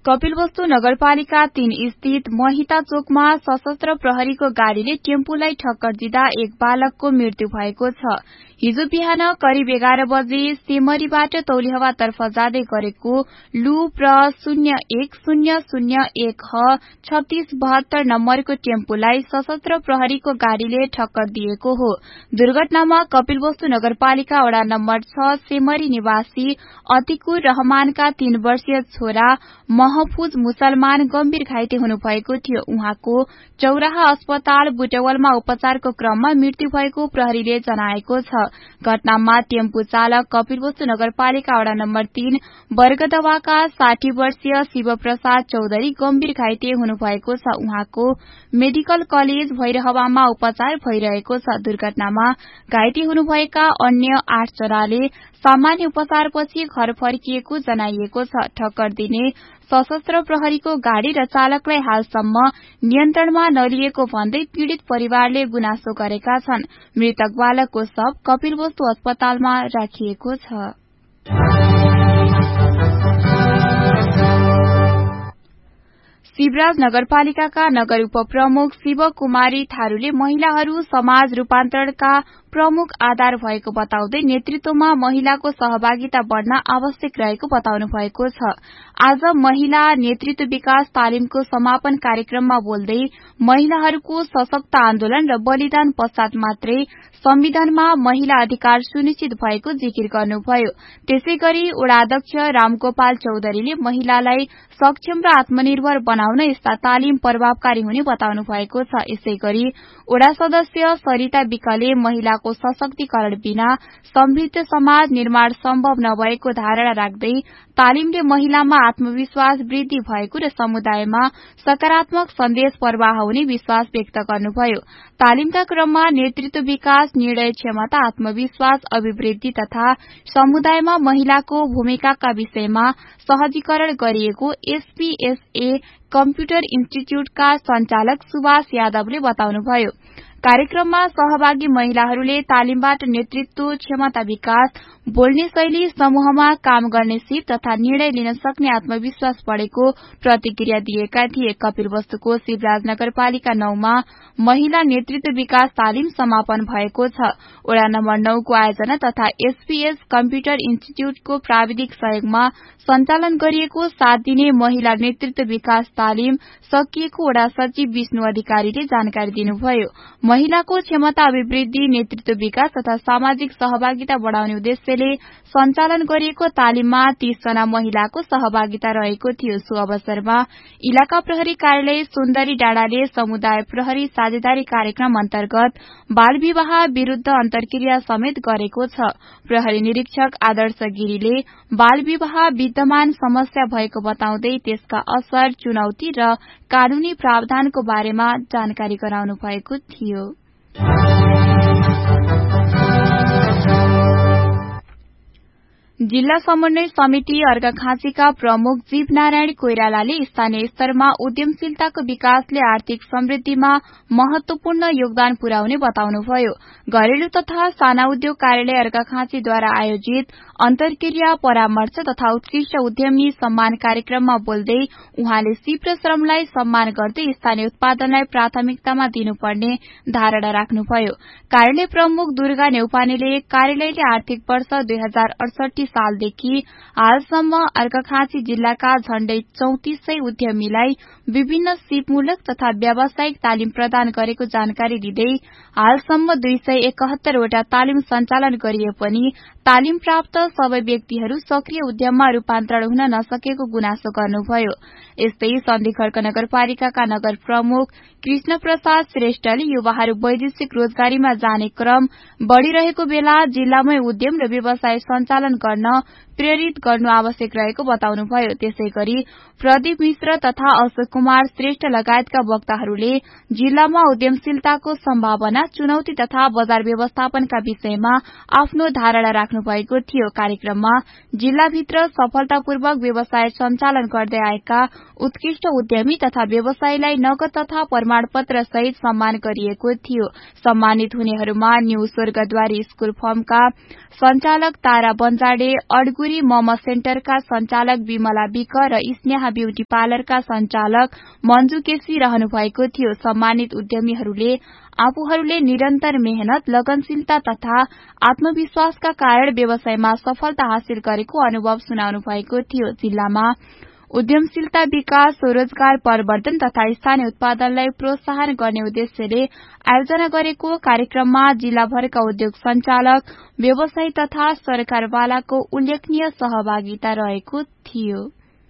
कपिलवस्तु नगरपालिका 3 स्थित महिता चोकमा सशस्त्र प्रहरीको गाड़ीले टेम्पूलाई ठक्कर दिँदा एक बालकको मृत्यु भएको छ। हिजो बिहान करिब 11 बजे सेमरीबाट तौलिहवातर्फ जाँदै गरेको लु प्र 010001 नम्बरको टेम्पूलाई सशस्त्र प्रहरीको गाड़ीले ठक्कर दिएको हो। दुर्घटनामा कपिलवस्तु नगरपालिका वडा नम्बर 6 सेमरी निवासी अतिकुर रहमानका 3 वर्षीय छोरा महफुज मुसलमान गम्भीर घाइते हुनुभएको थियो। उहाँको चौराहा अस्पताल बुटवलमा उपचारको क्रममा मृत्यु भएको प्रहरीले जनाएको छ। घटनामा टेम्पू चालक कपिलवस्तु नगरपालिका वडा नम्बर 3 वर्गदवाका 60 वर्षीय शिवप्रसाद चौधरी गम्भीर घाइते हुनुभएको छ। उहाँको मेडिकल कलेज भैरहवामा उपचार भइरहेको छ। दुर्घटनामा घाइते हुनुभएका अन्य 8 जनाले सामान्य उपचारपछि घर फर्किएको जनाइएको छ। ठक्कर दिने सशस्त्र प्रहरीको गाड़ी र चालकलाई हालसम्म नियन्त्रणमा नलिएको भन्दै पीड़ित परिवारले गुनासो गरेका छन्। मृतक बालकको शव कपिलवस्तु अस्पतालमा राखिएको छ। शिवराज नगरपालिकाका नगर उपप्रमुख शिव कुमारी थारूले महिलाहरू समाज रूपान्तरणका प्रमुख आधार भएको बताउँदै नेतृत्वमा महिलाको सहभागिता बढ़न आवश्यक रहेको बताउनु भएको छ। आज महिला नेतृत्व विकास तालिमको समापन कार्यक्रममा बोल्दै महिलाहरूको सशक्त आन्दोलन र बलिदान पश्चात मात्रै संविधानमा महिला अधिकार सुनिश्चित भएको जिकिर गर्नुभयो। त्यसैगरी वडाध्यक्ष रामगोपाल चौधरीले महिलालाई सक्षम र आत्मनिर्भर बनाउन यस्ता तालिम प्रभावकारी हुने बताउनु भएको छ। यसैगरी वडा सदस्य सरिता विकले महिलाको सशक्तिकरण बिना समृद्ध समाज निर्माण सम्भव नभएको धारणा राख्दै तालिमले महिलामा आत्मविश्वास वृद्धि भएको र समुदायमा सकारात्मक सन्देश प्रवाह हुने विश्वास व्यक्त गर्नुभयो। तालिमका क्रममा नेतृत्व विकास, निर्णय क्षमता, आत्मविश्वास, अभिवृद्धि तथा समुदायमा महिलाको भूमिकाका विषयमा सहजीकरण गरिएको एसपीएसए कम्प्युटर इन्स्टिच्यूटका संचालक सुभाष यादवले बताउनुभयो। कार्यक्रममा सहभागी महिलाहरूले तालिमबाट नेतृत्व क्षमता विकास, बोल्ने शैली, समूहमा काम गर्ने सिप तथा निर्णय लिन सक्ने आत्मविश्वास बढ़ेको प्रतिक्रिया दिएका थिए। कपिलवस्तुको शिवराज नगरपालिका 9 मा महिला नेतृत्व विकास तालिम समापन भएको छ। वडा नम्बर 9 को आयोजना तथा एसपीएस कम्प्युटर इन्स्टिच्यूटको प्राविधिक सहयोगमा सञ्चालन गरिएको 7 दिने महिला नेतृत्व विकास तालिम सकिएको वडा सचिव विष्णु अधिकारीले जानकारी दिनुभयो। महिलाको क्षमता अभिवृद्धि, नेतृत्व विकास तथा सामाजिक सहभागिता बढ़ाउने उद्देश्यले सञ्चालन गरिएको तालिममा 30 जना महिलाको सहभागिता रहेको थियो। सो अवसरमा इलाका प्रहरी कार्यालय सुन्दरी डाँडाले समुदाय प्रहरी साझेदारी कार्यक्रम अन्तर्गत बाल विवाह विरूद्ध अन्तर्क्रिया समेत गरेको छ। प्रहरी निरीक्षक आदर्श गिरीले बाल विवाह विद्यमान समस्या भएको बताउँदै त्यसका असर, चुनौती र कानूनी प्रावधानको बारेमा जानकारी गराउनु भएको थियो। जिल्ला समन्वय समिति अर्घाखाँचीका प्रमुख जीवनारायण कोइरालाले स्थानीय स्तरमा उद्यमशीलताको विकासले आर्थिक समृद्धिमा महत्वपूर्ण योगदान पुर्याउने बताउनुभयो। घरेलु तथा साना उद्योग कार्यालय अर्घाखाँचीद्वारा आयोजित अन्तर्क्रिया परामर्श तथा उत्कृष्ट उद्यमी सम्मान कार्यक्रममा बोल्दै उहाँले सिप र श्रमलाई सम्मान गर्दै स्थानीय उत्पादनलाई प्राथमिकतामा दिनुपर्ने धारणा राख्नुभयो। कार्यालय प्रमुख दुर्गा नेउपानेले कार्यालयले आर्थिक वर्ष 2068 सालदेखि हालसम्म अर्घाखाँची जिल्लाका झण्डै 3400 उद्यमीलाई विभिन्न सिपमूलक तथा व्यावसायिक तालिम प्रदान गरेको जानकारी दिँदै हालसम्म 271 वटा तालिम सञ्चालन गरिए पनि तालिम प्राप्त सबै व्यक्तिहरू सक्रिय उद्यममा रूपान्तरण हुन नसकेको गुनासो गर्नुभयो। यस्तै सन्धिखर्क नगरपालिकाका नगर प्रमुख कृष्ण प्रसाद श्रेष्ठले युवाहरू वैदेशिक रोजगारीमा जाने क्रम बढ़िरहेको बेला जिल्लामै उद्यम र व्यवसाय सञ्चालन गर्न प्रेरित गर्नु आवश्यक रहेको बताउनुभयो। त्यसैगरी प्रदीप मिश्र तथा अशोक कुमार श्रेष्ठ लगायतका वक्ताहरूले जिल्लामा उद्यमशीलताको सम्भावना, चुनौती तथा बजार व्यवस्थापनका विषयमा आफ्नो धारणा राख्नु भएको थियो। कार्यक्रममा जिल्लाभित्र सफलतापूर्वक व्यवसाय सञ्चालन गर्दै आएका उत्कृष्ट उद्यमी तथा व्यवसायीलाई नगद तथा प्रमाणपत्र सहित सम्मान गरिएको थियो। सम्मानित हुनेहरूमा न्यू स्वर्गद्वारी स्कूल फर्मका संचालक तारा बन्जाडे, अड्गुए सिलगुरी मम सेन्टरका सञ्चालक विमला विक र स्नेहा ब्यूटी पार्लरका सञ्चालक मञ्जु केसी रहनु भएको थियो। सम्मानित उद्यमीहरूले आफूहरूले निरन्तर मेहनत, लगनशीलता तथा आत्मविश्वासका कारण व्यवसायमा सफलता हासिल गरेको अनुभव सुनाउनु भएको थियो। जिल्लामा उद्यमशीलता विकास, स्वरोजगार प्रवर्धन तथा स्थानीय उत्पादनलाई प्रोत्साहन गर्ने उद्देश्यले आयोजना गरेको कार्यक्रममा जिल्लाभरका उद्योग सञ्चालक, व्यवसायी तथा सरकारवालाको उल्लेखनीय सहभागिता रहेको थियो।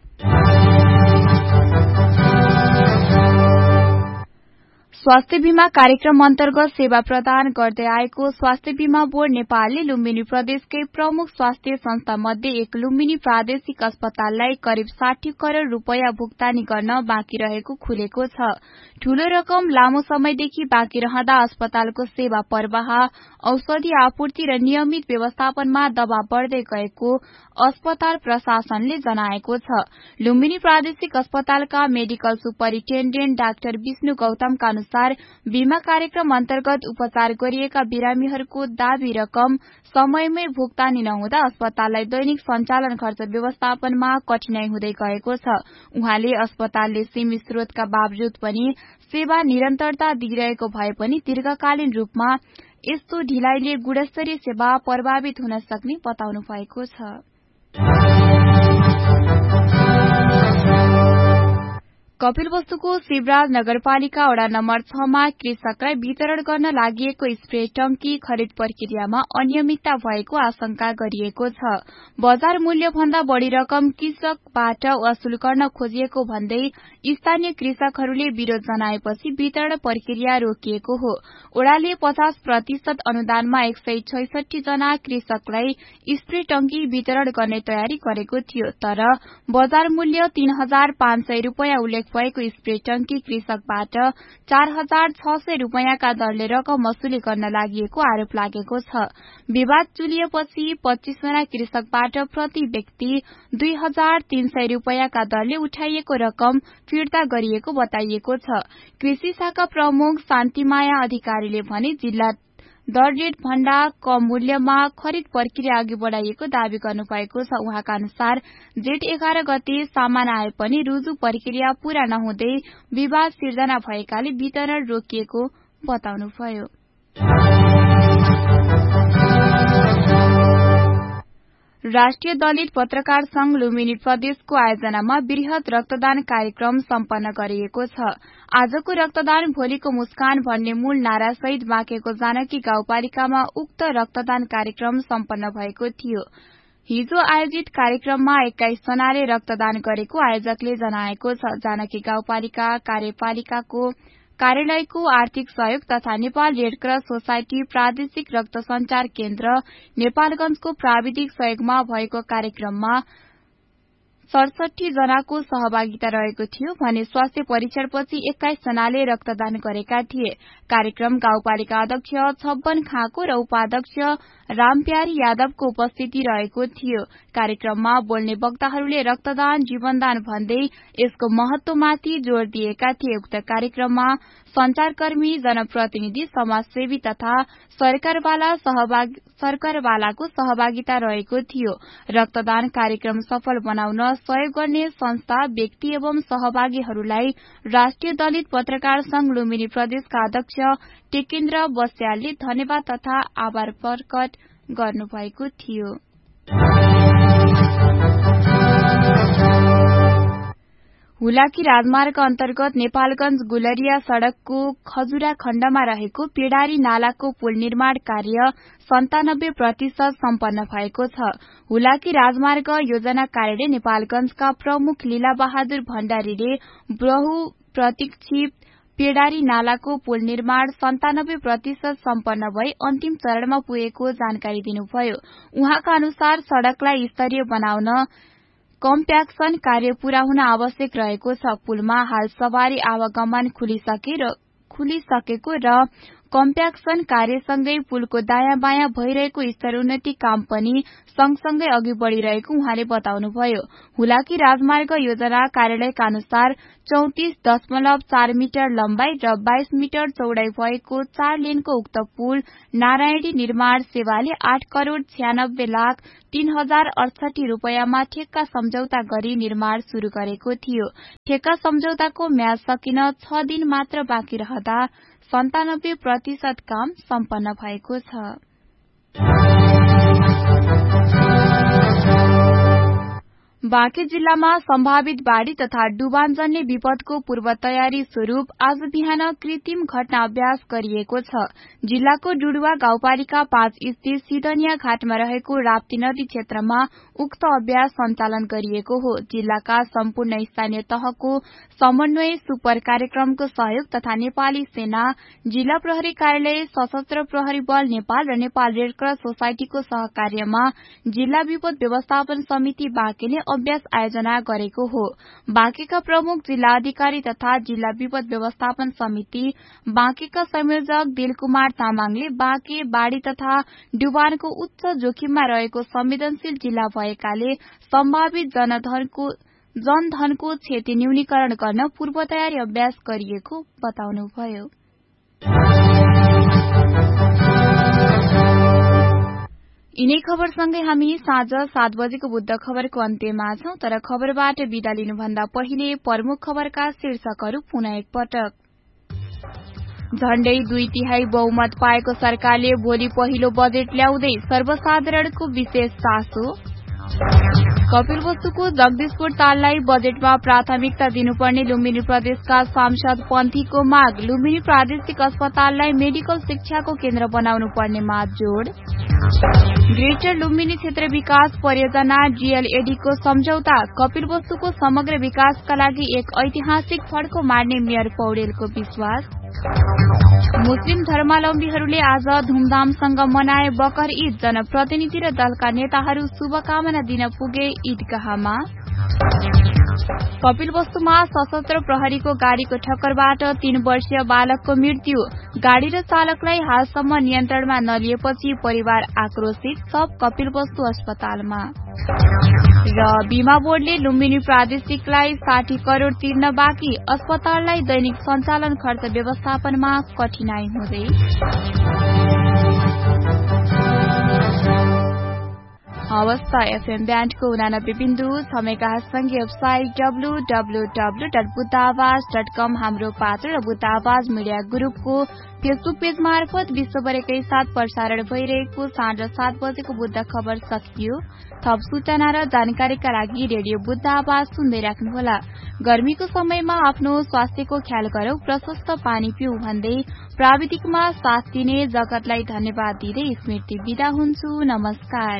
स्वास्थ्य बीमा कार्यक्रम अन्तर्गत सेवा प्रदान गर्दै आएको स्वास्थ्य बीमा बोर्ड नेपालले लुम्बिनी प्रदेशकै प्रमुख स्वास्थ्य संस्था मध्ये एक लुम्बिनी प्रादेशिक अस्पताललाई करिब 60 करोड़ रूपैयाँ भुक्तानी गर्न बाँकी रहेको खुलेको छ। ठूलो रकम लामो समयदेखि बाँकी रहँदा अस्पतालको सेवा प्रवाह, औषधि आपूर्ति र नियमित व्यवस्थापनमा दबाव बढ्दै गएको अस्पताल प्रशासनले जनाएको छ। लुम्बिनी प्रादेशिक अस्पतालका मेडिकल सुपरिन्टेण्डेन्ट डाक्टर विष्णु गौतमका अनुसार बीमा कार्यक्रम अन्तर्गत उपचार गरिएका बिरामीहरूको दाबी रकम समयमै भुक्तानी नहुँदा अस्पताललाई दैनिक सञ्चालन खर्च व्यवस्थापनमा कठिनाई हुँदै गएको छ। उहाँले अस्पतालले सीमित स्रोतका बावजुद पनि सेवा निरन्तरता दिइरहेको भए पनि दीर्घकालीन रूपमा यस्तो ढिलाइले गुणस्तरीय सेवा प्रभावित हुन सक्ने बताउनु भएको छ। कपिलवस्तुको शिवराज नगरपालिका वडा नम्बर 6 मा कृषकलाई वितरण गर्न लागि स्प्रे टंकी खरिद प्रक्रियामा अनियमितता भएको आशंका गरिएको छ। बजार मूल्य भन्दा बढ़ी रकम कृषकबाट वसूल गर्न खोजिएको भन्दै स्थानीय कृषकहरूले विरोध जनाएपछि वितरण प्रक्रिया रोकिएको हो। वडाले 50% अनुदानमा 166 जना कृषकलाई स्प्रे टंकी वितरण गर्ने तयारी गरेको थियो, तर बजार मूल्य 3500 रूपैयाँ उल्लेख भएको स्प्रे टंकी कृषकबाट 4600 रूपैयाँका दरले रकम वसूली गर्न लागि आरोप लागेको छ। विवाद चुलिएपछि 25 जना कृषकबाट प्रति व्यक्ति 2300 रूपैयाँका दरले उठाइएको रकम फिर्ता गरिएको बताइएको छ। कृषि शाखा प्रमुख शान्तिमाया अधिकारीले भने जिल्ला दर रेट भन्दा कम मूल्यमा खरिद प्रक्रिया अघि बढ़ाइएको दावी गर्नुभएको छ। उहाँका अनुसार जेठ 11 गते सामान आए पनि रुजु प्रक्रिया पूरा नहुँदै विवाद सिर्जना भएकाले वितरण रोकिएको बताउनुभयो। राष्ट्रिय दलित पत्रकार संघ लुम्बिनी प्रदेशको आयोजनामा वृहत रक्तदान कार्यक्रम सम्पन्न गरिएको छ। आजको रक्तदान भोलिको मुस्कान भन्ने मूल नारासहित बाँकेको जानकी गाउँपालिकामा उक्त रक्तदान कार्यक्रम सम्पन्न भएको थियो। हिजो आयोजित कार्यक्रममा 21 जनाले रक्तदान गरेको आयोजकले जनाएको छ। जानकी गाउँपालिका कार्यपालिकाको कार्यालयको आर्थिक सहयोग तथा नेपाल रेडक्रस सोसाइटी प्रादेशिक रक्त संचार केन्द्र नेपालगंजको प्राविधिक सहयोगमा भएको कार्यक्रममा 67 जनाको सहभागिता रहेको थियो भने स्वास्थ्य परीक्षणपछि 21 जनाले रक्तदान गरेका थिए। कार्यक्रम गाउँपालिका अध्यक्ष छब्बन खाँको र उपाध्यक्ष रामप्यारी यादवको उपस्थिति रहेको थियो। कार्यक्रममा बोल्ने वक्ताहरूले रक्तदान जीवनदान भन्दै यसको महत्वमाथि जोड़ दिएका थिए। उक्त कार्यक्रममा संचारकर्मी, जनप्रतिनिधि, समाजसेवी तथा सरकारवालाको सहभागिता रहेको थियो। रक्तदान कार्यक्रम सफल बनाउन सहयोग गर्ने संस्था, व्यक्ति एवं सहभागीहरूलाई राष्ट्रिय दलित पत्रकार संघ लुम्बिनी प्रदेशका अध्यक्ष टेकेन्द्र बस्यालले धन्यवाद तथा आभार प्रकट गर्नुभएको थियो। हुलाकी राजमार्ग अन्तर्गत नेपालगंज गुलरिया सड़कको खजुरा खण्डमा रहेको पेडारी नालाको पुल निर्माण कार्य 97% सम्पन्न भएको छ। हुलाकी राजमार्ग योजना कार्यालय नेपालगंजका प्रमुख लीला बहादुर भण्डारीले बहुप्रतीक्षित पेडारी नालाको पुल निर्माण 97% सम्पन्न भई अन्तिम चरणमा पुगेको जानकारी दिनुभयो। उहाँका अनुसार सड़कलाई स्तरीय बनाउन कम्प्याक्सन कार्य पूरा हुन आवश्यक रहेको छ। पुलमा हाल सवारी आवागमन खुलिसकेको र कम्प्याक्सन कार्यसँगै पुलको दायाँ बायाँ भइरहेको स्तरोन्नति काम पनि सँगसँगै अघि बढ़िरहेको उहाँले बताउनुभयो। हुलाकी राजमार्ग योजना कार्यालयका अनुसार 34.4 मिटर लम्बाई र 22 मिटर चौड़ाई भएको 4 लेनको उक्त पुल नारायणी निर्माण सेवाले 8,96,03,068 रूपैयाँमा ठेक्का सम्झौता गरी निर्माण शुरू गरेको थियो। ठेक्का सम्झौताको म्याद सकिन 6 दिन मात्र बाँकी रहँदा 97% काम सम्पन्न भएको छ। बाँके जिल्लामा सम्भावित बाढ़ी तथा डुबानजन्य विपदको पूर्व तयारी स्वरूप आज बिहान कृत्रिम घटना अभ्यास गरिएको छ। जिल्लाको डुडुवा गाउँपालिका 5 स्थित सिधनिया घाटमा रहेको राप्ती नदी क्षेत्रमा उक्त अभ्यास सञ्चालन गरिएको हो। जिल्लाका सम्पूर्ण स्थानीय तहको समन्वय सुपर कार्यक्रमको सहयोग तथा नेपाली सेना, जिल्ला प्रहरी कार्यालय, सशस्त्र प्रहरी बल नेपाल र नेपाल रेडक्रस सोसाइटीको सहकार्यमा जिल्ला विपद व्यवस्थापन समिति बाँकेले अभ्यास आयोजना गरेको हो। बाँकेका प्रमुख जिल्ला अधिकारी तथा जिल्ला विपद व्यवस्थापन समिति बाँकेका संयोजक दिलकुमार तामाङले बाँके बाढ़ी तथा डुबानको उच्च जोखिममा रहेको संवेदनशील जिल्ला भएकाले सम्भावित जनधनको क्षति न्यूनीकरण गर्न पूर्व तयारी अभ्यास गरिएको बताउनुभयो। यिनै खबरसँगै हामी साँझ 7 बजेको बुद्ध खबरको अन्त्यमा छौं, तर खबरबाट बिदा लिनुभन्दा पहिले प्रमुख खबरका शीर्षकहरू पुनः एकपटक। झण्डै 2/3 बहुमत पाएको सरकारले भोलि पहिलो बजेट ल्याउँदै सर्वसाधारणको विशेष चासो। कपिलवस्तुको जगदीशपुर ताललाई बजेटमा प्राथमिकता दिनुपर्ने लुम्बिनी प्रदेशका सांसद पन्थीको माग। लुम्बिनी प्रादेशिक अस्पताललाई मेडिकल शिक्षाको केन्द्र बनाउनु पर्नेमा जोड़। ग्रेटर लुम्बिनी क्षेत्र विकास परियोजना जीएलएडी को सम्झौता। कपिलवस्तुको समग्र विकासका लागि एक ऐतिहासिक फड्को मार्ने मेयर पौडेलको विश्वास। मुस्लिम धर्मावलम्बीहरूले आज धूमधामसँग मनाए बकर ईद। जनप्रतिनिधि र दलका नेताहरू शुभकामना दिन पुगे ईदगाहमा। कपिलवस्तुमा सशस्त्र प्रहरीको गाड़ीको ठक्करबाट 3 वर्षीय बालकको मृत्यु। गाड़ी र चालकलाई हालसम्म नियन्त्रणमा नलिएपछि परिवार आक्रोशित। सब कपिलवस्तु अस्पतालमा। र बीमा बोर्डले लुम्बिनी प्रादेशिकलाई 60 करोड़ तिर्न बाँकी। अस्पताललाई दैनिक सञ्चालन खर्च व्यवस्थापनमा कठिनाई हुँदै। अवस्था एफएम ब्यान्डको 89.6 मेगाहर्जसँगै वेबसाइट www.buddhaavaz.com, हाम्रो पात्र र बुद्ध आवाज मिडिया ग्रुपको फेसबुक पेज मार्फत विश्वभरकै साथ प्रसारण भइरहेको साँझ 7 बजेको बुद्ध खबर सकियो। थप सूचना र जानकारीका लागि रेडियो बुद्ध आवाज सुन्दै राख्नुहोला। गर्मीको समयमा आफ्नो स्वास्थ्यको ख्याल गरौं, प्रशस्त पानी पिउ भन्दै प्राविधिकमा साथ दिने जगतलाई धन्यवाद दिँदै स्मृति बिदा हुन्छु। नमस्कार।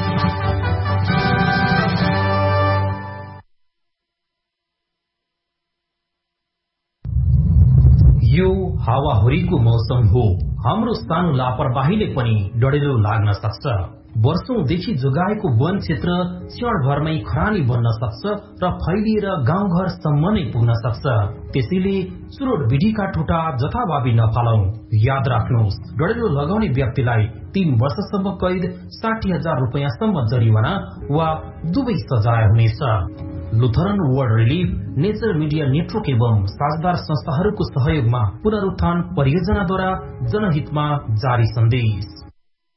यो हावाहुरीको मौसम हो। हाम्रो सानो लापरवाहीले पनि डढेलो लाग्न सक्छ। वर्षौंदेखि जोगाएको वन क्षेत्र क्षणभरमै खरानी बन्न सक्छ र फैलिएर गाउँघरसम्म नै पुग्न सक्छ। त्यसैले चुरोट विधिका ठुटा जथाभावी नफालौं। याद राख्नुहोस्, डढेलो लगाउने व्यक्तिलाई 3 वर्षसम्म कैद, 60,000 रुपैयाँसम्म जरिवाना वा दुवै सजाय हुनेछ। Lutheran world relief, nature media network एवं साझेदार संस्थाहरूको सहयोगमा पुनरुत्थान परियोजनाद्वारा जनहितमा जारी सन्देश।